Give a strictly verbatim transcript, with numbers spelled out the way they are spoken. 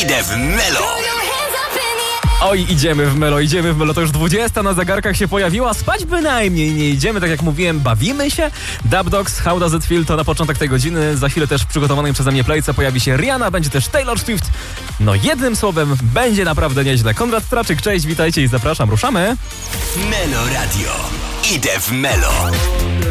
Idę w Melo. Oj, idziemy w Melo, idziemy w Melo, to już dwudziesta na zegarkach się pojawiła, spać bynajmniej nie idziemy, tak jak mówiłem, bawimy się. Dub Dogs, How Does It Feel to na początek tej godziny, za chwilę też w przygotowanej przeze mnie playce pojawi się Rihanna, będzie też Taylor Swift. No jednym słowem, będzie naprawdę nieźle. Konrad Straczyk, cześć, witajcie i zapraszam, ruszamy. Melo Radio. Idę w Melo.